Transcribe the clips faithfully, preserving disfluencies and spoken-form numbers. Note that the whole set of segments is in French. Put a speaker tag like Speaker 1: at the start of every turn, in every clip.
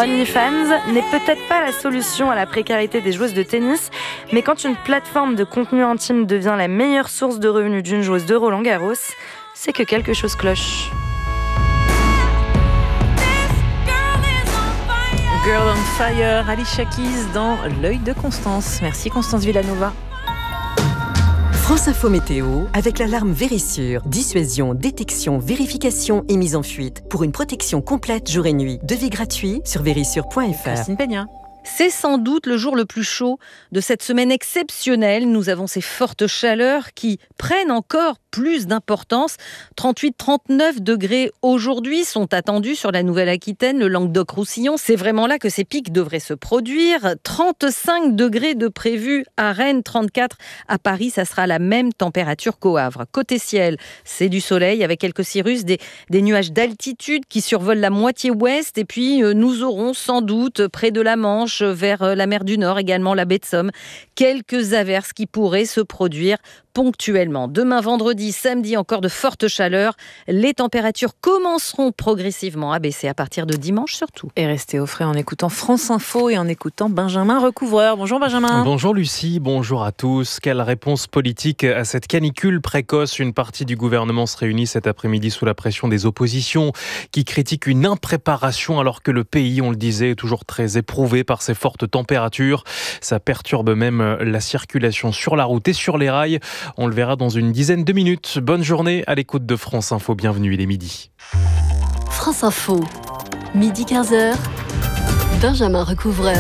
Speaker 1: OnlyFans n'est peut-être pas la solution à la précarité des joueuses de tennis, mais quand une plateforme de contenu intime devient la meilleure source de revenus d'une joueuse de Roland-Garros, c'est que quelque chose cloche.
Speaker 2: Girl on Fire, Alicia Keys dans L'œil de Constance. Merci Constance Villanova.
Speaker 3: France Info Météo, avec l'alarme Vérissure. Dissuasion, détection, vérification et mise en fuite. Pour une protection complète jour et nuit. Devis gratuit sur vérissure point f r.
Speaker 2: Christine Peña.
Speaker 4: C'est sans doute le jour le plus chaud de cette semaine exceptionnelle. Nous avons ces fortes chaleurs qui prennent encore plus d'importance. trente-huit à trente-neuf degrés aujourd'hui sont attendus sur la Nouvelle-Aquitaine, le Languedoc-Roussillon. C'est vraiment là que ces pics devraient se produire. trente-cinq degrés de prévus à Rennes, trente-quatre à Paris. Ça sera la même température qu'au Havre. Côté ciel, c'est du soleil avec quelques cirrus, des, des nuages d'altitude qui survolent la moitié ouest. Et puis, euh, nous aurons sans doute près de la Manche, vers la mer du Nord, également la baie de Somme, quelques averses qui pourraient se produire ponctuellement. Demain vendredi, samedi, encore de fortes chaleurs. Les températures commenceront progressivement à baisser à partir de dimanche surtout.
Speaker 2: Et restez au frais en écoutant France Info et en écoutant Benjamin Recouvreur. Bonjour Benjamin.
Speaker 5: Bonjour Lucie, bonjour à tous. Quelle réponse politique à cette canicule précoce? Une partie du gouvernement se réunit cet après-midi sous la pression des oppositions qui critiquent une impréparation alors que le pays, on le disait, est toujours très éprouvé par ces fortes températures. Ça perturbe même la circulation sur la route et sur les rails. On le verra dans une dizaine de minutes. Bonne journée à l'écoute de France Info. Bienvenue, il est midi.
Speaker 6: France Info, midi quinze heures, Benjamin Recouvreur.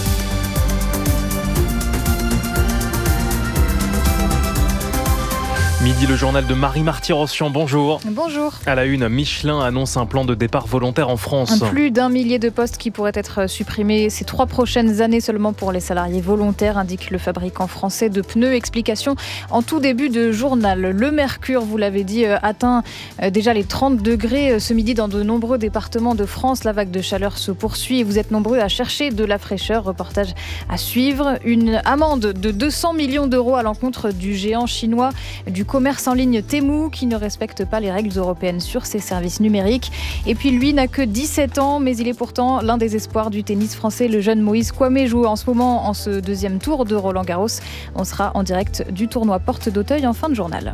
Speaker 5: Midi, le journal de Marie Marty-Rossian. Bonjour.
Speaker 7: Bonjour.
Speaker 5: À la une, Michelin annonce un plan de départ volontaire en France.
Speaker 7: Plus d'un millier de postes qui pourraient être supprimés ces trois prochaines années seulement pour les salariés volontaires, indique le fabricant français de pneus. Explication en tout début de journal. Le mercure, vous l'avez dit, atteint déjà les trente degrés ce midi dans de nombreux départements de France. La vague de chaleur se poursuit et vous êtes nombreux à chercher de la fraîcheur. Reportage à suivre. Une amende de deux cents millions d'euros à l'encontre du géant chinois du commerce en ligne Temu qui ne respecte pas les règles européennes sur ses services numériques. Et puis lui n'a que dix-sept ans, mais il est pourtant l'un des espoirs du tennis français. Le jeune Moïse Kouamé joue en ce moment en ce deuxième tour de Roland-Garros. On sera en direct du tournoi Porte d'Auteuil en fin de journal.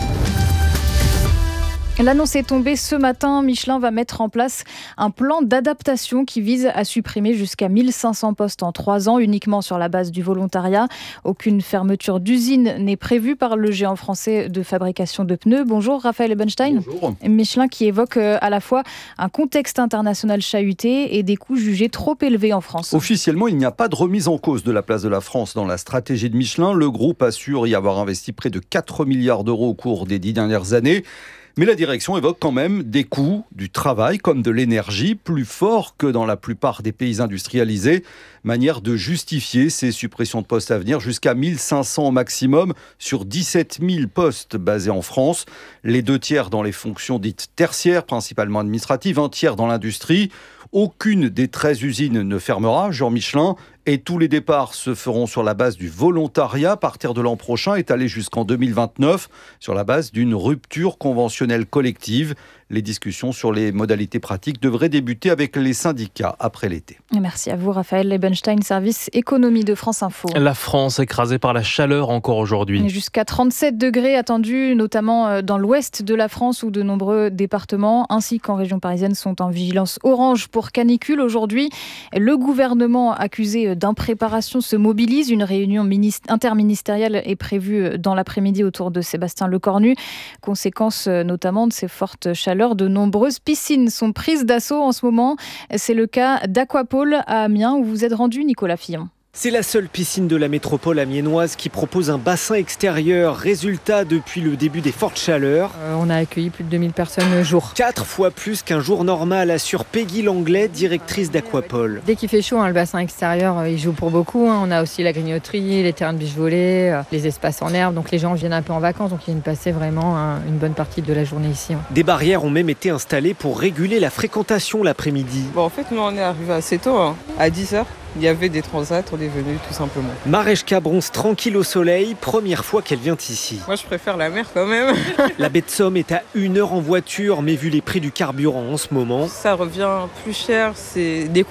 Speaker 7: L'annonce est tombée ce matin. Michelin va mettre en place un plan d'adaptation qui vise à supprimer jusqu'à mille cinq cents postes en trois ans, uniquement sur la base du volontariat. Aucune fermeture d'usine n'est prévue par le géant français de fabrication de pneus. Bonjour Raphaël Ebenstein.
Speaker 8: Bonjour.
Speaker 7: Michelin qui évoque à la fois un contexte international chahuté et des coûts jugés trop élevés en France.
Speaker 8: Officiellement, il n'y a pas de remise en cause de la place de la France dans la stratégie de Michelin. Le groupe assure y avoir investi près de quatre milliards d'euros au cours des dix dernières années. Mais la direction évoque quand même des coûts du travail comme de l'énergie plus forts que dans la plupart des pays industrialisés. Manière de justifier ces suppressions de postes à venir, jusqu'à mille cinq cents au maximum sur dix-sept mille postes basés en France. Les deux tiers dans les fonctions dites tertiaires, principalement administratives, un tiers dans l'industrie. Aucune des treize usines ne fermera, Jean Michelin, et tous les départs se feront sur la base du volontariat à partir de l'an prochain, étalé jusqu'en deux mille vingt-neuf, sur la base d'une rupture conventionnelle collective. Les discussions sur les modalités pratiques devraient débuter avec les syndicats après l'été.
Speaker 7: Merci à vous Raphaël Ebenstein, service économie de France Info.
Speaker 5: La France écrasée par la chaleur encore aujourd'hui.
Speaker 7: Jusqu'à trente-sept degrés attendus, notamment dans l'ouest de la France où de nombreux départements ainsi qu'en région parisienne sont en vigilance orange pour canicule aujourd'hui. Le gouvernement accusé d'impréparation se mobilise. Une réunion interministérielle est prévue dans l'après-midi autour de Sébastien Lecornu. Conséquence notamment de ces fortes chaleurs, de nombreuses piscines sont prises d'assaut en ce moment. C'est le cas d'Aquapole à Amiens où vous êtes rendu, Nicolas Fillon.
Speaker 9: C'est la seule piscine de la métropole amiénoise qui propose un bassin extérieur. Résultat, depuis le début des fortes chaleurs,
Speaker 10: euh, on a accueilli plus de deux mille personnes le jour.
Speaker 9: Quatre fois plus qu'un jour normal, assure Peggy Langlais, directrice d'Aquapole.
Speaker 10: Dès qu'il fait chaud, hein, le bassin extérieur, euh, il joue pour beaucoup. Hein. On a aussi la grignoterie, les terrains de beach volley, euh, les espaces en herbe. Donc les gens viennent un peu en vacances, donc ils viennent passer vraiment hein, une bonne partie de la journée ici. Hein.
Speaker 9: Des barrières ont même été installées pour réguler la fréquentation l'après-midi.
Speaker 11: Bon, en fait, nous on est arrivé assez tôt, hein, à dix heures. Il y avait des transats, on est venu tout simplement.
Speaker 9: Mareshka bronze tranquille au soleil, première fois qu'elle vient ici.
Speaker 11: Moi je préfère la mer quand même.
Speaker 9: La baie de Somme est à une heure en voiture, mais vu les prix du carburant en ce moment...
Speaker 11: Ça revient plus cher, c'est des